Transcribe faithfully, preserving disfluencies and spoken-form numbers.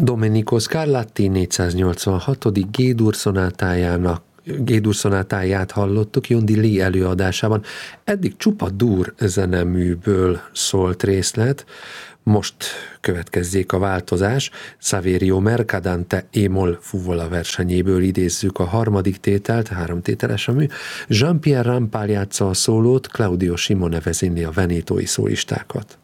Domenico Scarlatti négyszáznyolcvanhatodik G-dur szonátájának G-dur szonátáját hallottuk Jondi Lee előadásában. Eddig csupa dur zeneműből szólt részlet, most következzék a változás. Saverio Mercadante e-moll fuvola versenyéből idézzük a harmadik tételt, háromtételes a mű. Jean-Pierre Rampal játsza a szólót, Claudio Simone vezényli a venétói szólistákat.